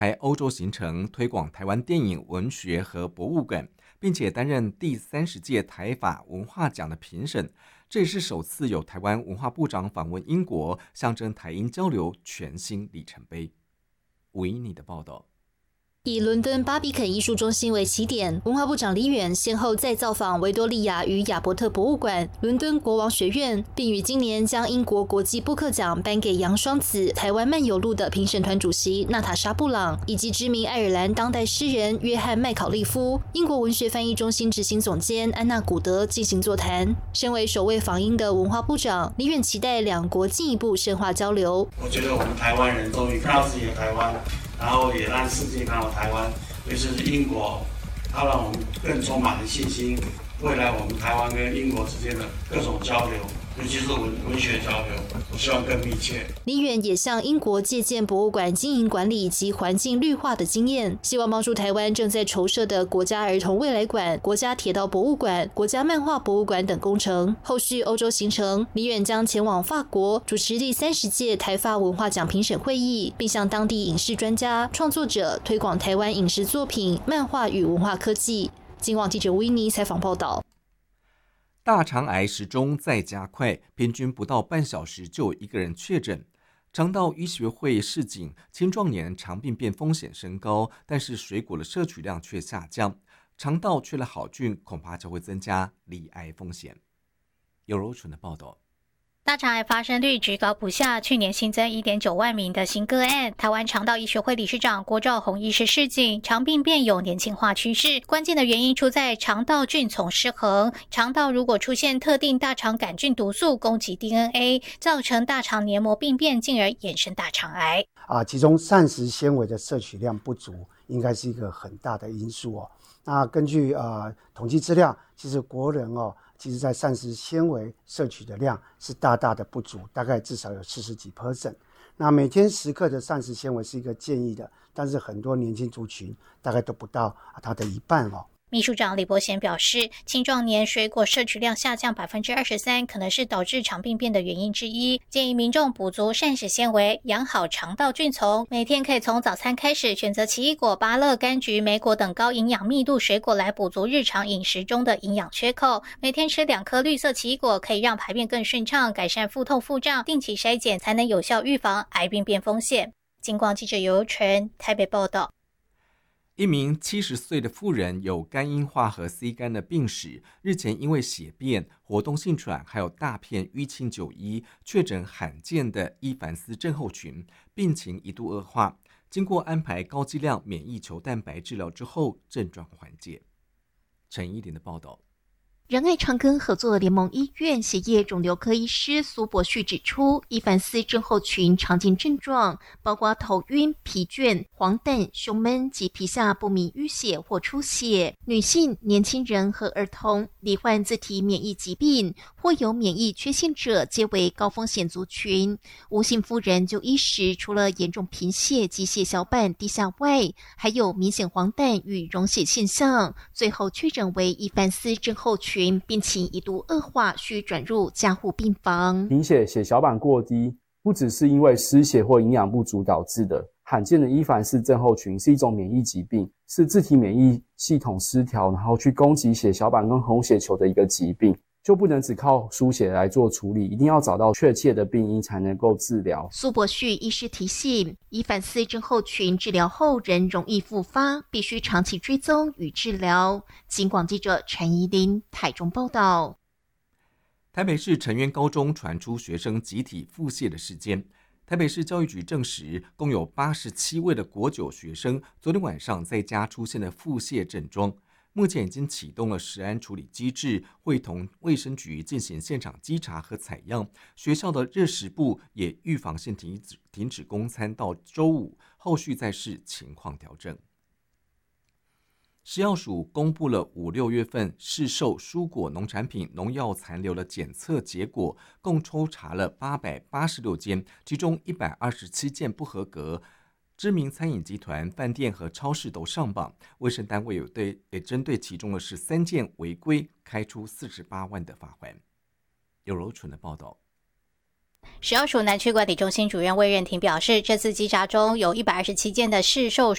来欧洲行程，推广台湾电影、文学和博物馆，并且担任第30届台法文化奖的评审。这也是首次有台湾文化部长访问英国，象征台英交流全新里程碑。吴依妮的报道。 以伦敦巴比肯艺术中心为起点，文化部长李远先后再造访维多利亚与亚伯特博物馆、伦敦国王学院，并于今年将英国国际布克奖颁给杨双子、台湾漫游录的评审团主席娜塔莎·布朗，以及知名爱尔兰当代诗人约翰·麦考利夫、英国文学翻译中心执行总监安娜·古德进行座谈。身为首位访英的文化部长，李远期待两国进一步深化交流。 我觉得我们台湾人终于看到自己的台湾。然后也让世界看到台湾，尤其是英国，它让我们更充满了信心。未来我们台湾跟英国之间的各种交流，尤其是文学交流，我希望更密切。 李远也向英国借鉴博物馆经营管理及环境绿化的经验，希望帮助台湾正在筹设的国家儿童未来馆、国家铁道博物馆、国家漫画博物馆等工程。后续欧洲行程，李远将前往法国主持第30届台法文化奖评审会议，并向当地影视专家、创作者推广台湾影视作品、漫画与文化科技。警广记者维尼采访报道。 大肠癌时钟在加快，平均不到半小时就有1个人确诊。肠道医学会示警，青壮年肠病变风险升高，但是水果的摄取量却下降，肠道缺了好菌，恐怕就会增加罹癌风险。有柔纯的报道。 大肠癌发生率居高不下，去年新增 1.9 万名的新个案。台湾肠道医学会理事长郭兆宏医师示警，肠病变有年轻化趋势，关键的原因出在肠道菌丛失衡。肠道如果出现特定大肠杆菌毒素攻击 DNA， 造成大肠黏膜病变，进而衍生大肠癌。 其中膳食纤维的摄取量不足，应该是一个很大的因素哦。那根据统计资料，其实国人其实在膳食纤维摄取的量是大大的不足，大概至少有40几%。那每天10克的膳食纤维是一个建议的，但是很多年轻族群大概都不到它的一半哦。 秘书长李伯贤表示，青壮年水果摄取量下降 23%， 可能是导致肠病变的原因之一。建议民众补足膳食纤维，养好肠道菌丛。每天可以从早餐开始，选择奇异果、芭乐、柑橘、莓果等高营养密度水果来补足日常饮食中的营养缺口。每天吃2颗绿色奇异果，可以让排便更顺畅，改善腹痛腹胀。定期筛检才能有效预防癌病变风险。警广记者尤纯台北报道。 一名70岁的妇人有肝硬化和 C 肝的病史，日前因为血便、活动性喘，还有大片淤青就医，确诊罕见的伊凡斯症候群，病情一度恶化。经过安排高剂量免疫球蛋白治疗之后，症状缓解。陈依林的报道。 仁爱长庚合作联盟医院血液肿瘤科医师苏博旭指出，伊凡斯症候群常见症状包括头晕、疲倦、黄疸、胸闷及皮下不明淤血或出血。女性、年轻人和儿童、罹患自体免疫疾病或有免疫缺陷者皆为高风险族群。吴姓妇人就医时，除了严重贫血及血小板低下外，还有明显黄疸与溶血现象，最后确诊为伊凡斯症候群。病情一度恶化，需转入加护病房。 贫血、血小板过低，不只是因为失血或营养不足导致的。罕见的伊凡斯症候群是一种免疫疾病，是自体免疫系统失调，然后去攻击血小板跟红血球的一个疾病。就不能只靠输血来做处理，一定要找到确切的病因才能够治疗。 苏博旭医师提醒，伊凡斯症候群治疗后仍容易复发，必须长期追踪与治疗。警广记者陈怡琳台中报道。 台北市成渊高中传出学生集体腹泻的事件，台北市教育局证实，共有87位的国9学生昨天晚上在家出现了腹泻症状。目前已经启动了食安处理机制，会同卫生局进行现场稽查和采样。学校的热食部也预防性停止供餐到周5，后续再视情况调整。食药署公布了5、6月份市售蔬果农产品农药残留的检测结果，共抽查了886件，其中127件不合格。知名餐饮集团、饭店和超市都上榜，卫生单位也针对其中的13件违规，开出48万的罚款。有柔纯的报道。 食药署南区管理中心主任魏任廷表示，这次稽查中有127件的市售